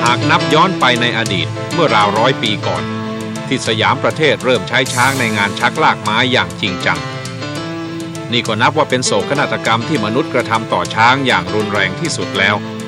ากนับย้อนไปในอดีตเมื่อราว100 ปีก่อนที่สยามประเทศเริ่มใช้ช้างในงานชักลากม้าอย่างจริงจังนี่ก็นับว่าเป็นโศกนาฏกรรมที่มนุษย์กระทำต่อช้างอย่างรุนแรงที่สุดแล้ว